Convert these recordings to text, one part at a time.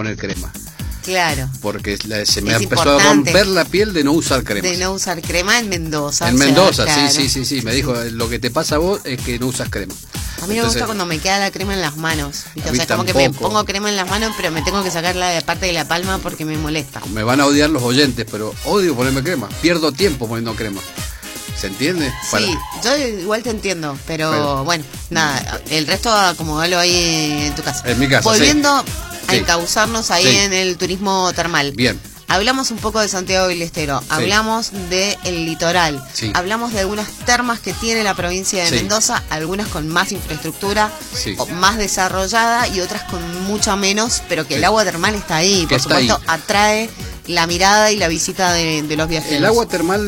poner crema. Claro. Porque se me Es empezó a importante. romper la piel de no usar crema. De no usar crema en Mendoza. En o sea, Mendoza, claro. sí. Me dijo, lo que te pasa a vos es que no usas crema. A mí no me gusta cuando me queda la crema en las manos. ¿Viste? A O mí sea, como que me tampoco. pongo crema en las manos, pero me tengo que sacarla de parte de la palma porque me molesta. Me van a odiar los oyentes, pero odio ponerme crema. Pierdo tiempo poniendo crema. ¿Se entiende? Sí, yo igual te entiendo, pero bueno, nada, el resto acomodalo ahí en tu casa. En mi casa, Volviendo a Sí. encauzarnos ahí Sí. en el turismo termal. Bien. Hablamos un poco de Santiago del Estero, hablamos del litoral, Sí. hablamos de algunas termas que tiene la provincia de Sí. Mendoza, algunas con más infraestructura, Sí. o más desarrollada y otras con mucha menos, pero que Sí. el agua termal está ahí, Que por está supuesto ahí. atrae la mirada y la visita de los viajeros. El agua termal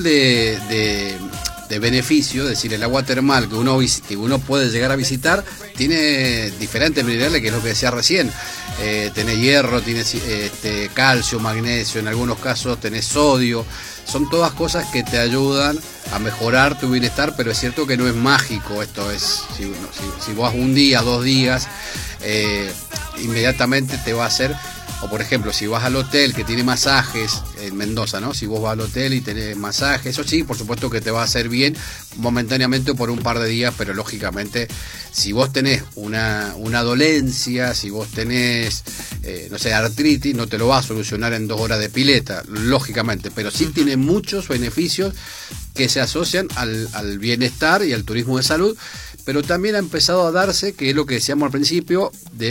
de beneficio, es decir, el agua termal que uno puede llegar a visitar, tiene diferentes minerales, que es lo que decía recién. Tenés hierro, tenés calcio, magnesio, en algunos casos tenés sodio. Son todas cosas que te ayudan a mejorar tu bienestar, pero es cierto que no es mágico. Esto es, si vos vas un día, 2 días, inmediatamente te va a hacer. O por ejemplo, si vas al hotel que tiene masajes en Mendoza, ¿no? Si vos vas al hotel y tenés masajes, eso sí, por supuesto que te va a hacer bien momentáneamente por un par de días, pero lógicamente si vos tenés una dolencia, si vos tenés, no sé, artritis, no te lo va a solucionar en 2 horas de pileta, lógicamente, pero sí tiene muchos beneficios que se asocian al bienestar y al turismo de salud, pero también ha empezado a darse, que es lo que decíamos al principio,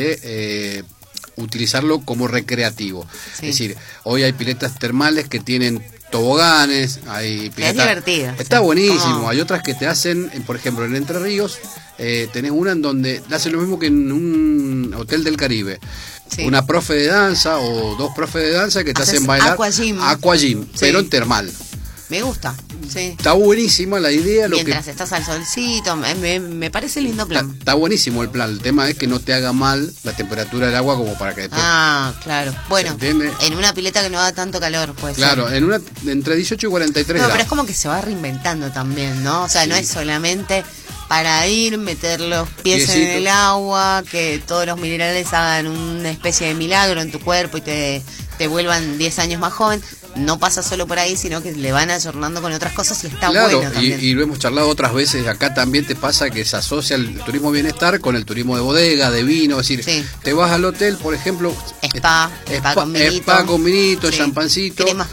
de utilizarlo como recreativo. Sí. Es decir, hoy hay piletas termales que tienen toboganes, hay piletas... Es divertido. Está sí. buenísimo. Como- Hay otras que te hacen, por ejemplo, en Entre Ríos, tenés una en donde hacen lo mismo que en un hotel del Caribe. Sí. Una profe de danza o 2 profes de danza que te Haces hacen bailar aqua gym. Sí. pero en termal. Me gusta, sí. Está buenísima la idea. Mientras estás al solcito, me parece lindo plan. Está buenísimo el plan. El tema es que no te haga mal la temperatura del agua como para que después... Ah, claro. Bueno, ¿Se entiende? en una pileta que no da tanto calor, pues. Claro, entre 18 y 43 No, pero es grados. como que se va reinventando también, ¿no? O sea, Sí. no es solamente para ir, meter los pies en Piecito. el agua, que todos los minerales hagan una especie de milagro en tu cuerpo y te vuelvan 10 años más joven. No pasa solo por ahí, sino que le van ayornando con otras cosas y está Claro, bueno también. y lo hemos charlado otras veces, acá también te pasa que se asocia el turismo bienestar con el turismo de bodega, de vino, es decir, Sí. te vas al hotel, por ejemplo, Spa con vinito. spa con vinito, Sí. champancito, Cremas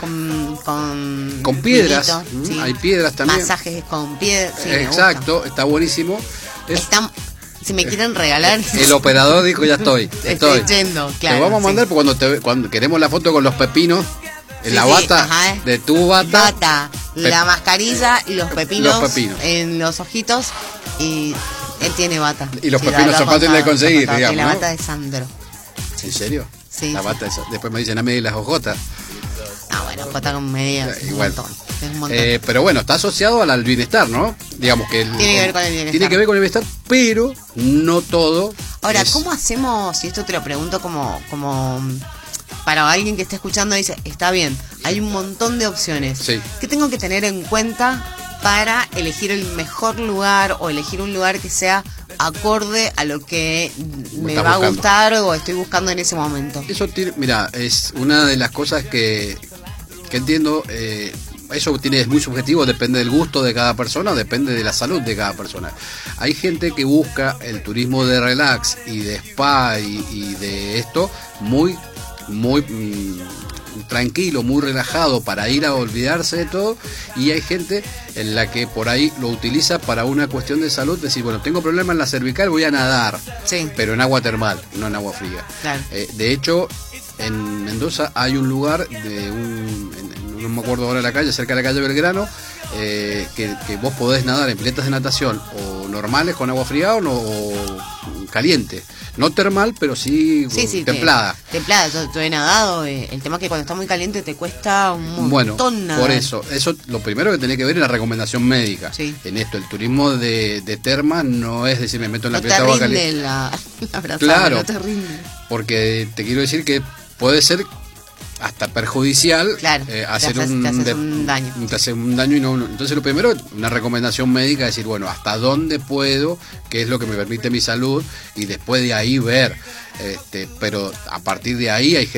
con piedras, vinito, sí. hay piedras también. Masajes con piedras. Sí, me Exacto, está buenísimo. gusta. Si me quieren regalar. El operador dijo, ya estoy. Estoy yendo, claro. Te vamos a mandar sí. porque cuando queremos la foto con los pepinos, en Sí, la sí, bata, ajá. de tu bata, la mascarilla y los pepinos, Los pepinos. en los ojitos. Y él tiene bata. Y los Sí, pepinos lo ha son fáciles de contado, conseguir, lo ha contado. digamos, Y la ¿no? bata de Sandro. ¿En serio? Sí, La sí. bata esa. Después me dicen a mí las ojotas. Ah, bueno, jota con medias. Es un Igual. montón. Es un montón. Pero bueno, está asociado al bienestar, ¿no? Digamos que Tiene que ver con el bienestar. Tiene que ver con el bienestar, pero no todo. Ahora, es- ¿cómo hacemos? Y esto te lo pregunto como para alguien que esté escuchando, dice, está bien, hay un montón de opciones. Sí. ¿Qué tengo que tener en cuenta para elegir el mejor lugar o elegir un lugar que sea acorde a lo que me estás va a buscando. gustar o estoy buscando en ese momento? Eso tiene, mira, es una de las cosas que entiendo. Eso es muy subjetivo, depende del gusto de cada persona, depende de la salud de cada persona. Hay gente que busca el turismo de relax y de spa y de esto muy tranquilo, muy relajado para ir a olvidarse de todo, y hay gente en la que por ahí lo utiliza para una cuestión de salud, decir, bueno, tengo problema en la cervical, voy a nadar, Sí, pero en agua termal, no en agua fría. claro. De hecho, en Mendoza hay un lugar no me acuerdo ahora de la calle, cerca de la calle Belgrano, que vos podés nadar en piletas de natación o normales con agua fría o caliente, no termal, pero sí, Sí, templada. Templada, yo he nadado. El tema es que cuando está muy caliente te cuesta un montón Bueno, nadar. por eso lo primero que tenés que ver es la recomendación médica. Sí. En esto, el turismo de termas no es decir, me meto en la No te pileta de agua rinde caliente. la brazada, Claro. no te rinde. Porque te quiero decir que puede ser hasta perjudicial, Claro, hacer te haces un daño. Te hace un daño y no. Entonces lo primero, una recomendación médica, decir, bueno, hasta dónde puedo, qué es lo que me permite mi salud, y después de ahí ver. Pero a partir de ahí hay gente